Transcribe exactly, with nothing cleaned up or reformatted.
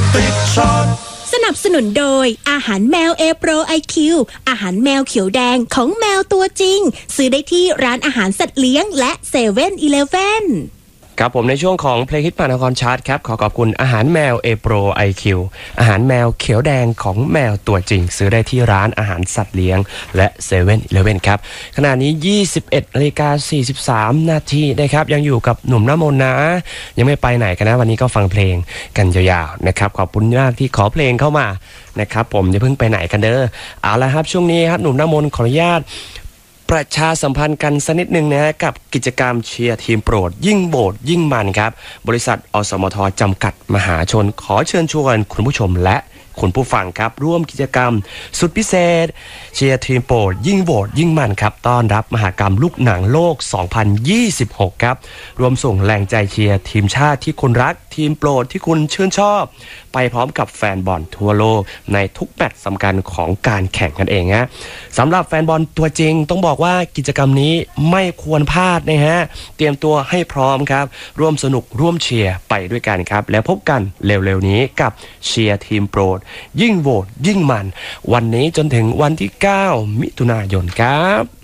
ติดช็อตสนับสนุนโดยอาหารแมวเอโปรไอคิวอาหารแมวเขียวแดงของแมวตัวจริงซื้อได้ที่ร้านอาหารสัตว์เลี้ยงและเซเว่นอีเลฟเว่นครับผมในช่วงของเพลงฮิตมหานครชาร์ตครับขอขอบคุณอาหารแมวเอโปรไอคิวอาหารแมวเขียวแดงของแมวตัวจริงซื้อได้ที่ร้านอาหารสัตว์เลี้ยงและเซเว่นอีเลฟเว่นครับขณะนี้ยี่สิบเอ็ดนาฬิกาสี่สิบสามนาทีนะครับยังอยู่กับหนุ่มน้ำมนต์นะยังไม่ไปไหนกันนะวันนี้ก็ฟังเพลงกันยาวๆนะครับขอบคุณมากที่ขอเพลงเข้ามานะครับผมอย่าเพิ่งไปไหนกันเด้อเอาละครับช่วงนี้ครับหนุ่มน้ำมนต์ขออนุญาตประชาสัมพันธ์กันสักนิดหนึ่งนะฮะกับกิจกรรมเชียร์ทีมโปรดยิ่งโบสยิ่งมันครับบริษัทอสมทจำกัดมหาชนขอเชิญชวนคุณผู้ชมและคุณผู้ฟังครับร่วมกิจกรรมสุดพิเศษเชียร์ทีมโปรดยิ่งโบสยิ่งมันครับต้อนรับมหกรรมลูกหนังโลกสองพันยี่สิบหกครับรวมส่งแรงใจเชียร์ทีมชาติที่คุณรักทีมโปรดที่คุณชื่นชอบไปพร้อมกับแฟนบอลทั่วโลกในทุกแมตช์สำคัญของการแข่งกันเองฮะสำหรับแฟนบอลตัวจริงต้องบอกว่ากิจกรรมนี้ไม่ควรพลาดนะฮะเตรียมตัวให้พร้อมครับร่วมสนุกร่วมเชียร์ไปด้วยกันครับแล้วพบกันเร็วๆนี้กับเชียร์ทีมโปรดยิ่งโหวตยิ่งมันวันนี้จนถึงวันที่เก้ามิถุนายนครับ